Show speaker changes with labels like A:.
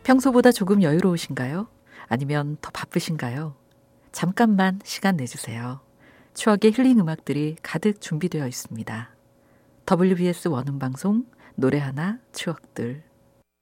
A: 평소보다 조금 여유로우신가요? 아니면 더 바쁘신가요? 잠깐만 시간 내주세요. 추억의 힐링 음악들이 가득 준비되어 있습니다. WBS 원음방송 노래 하나 추억들.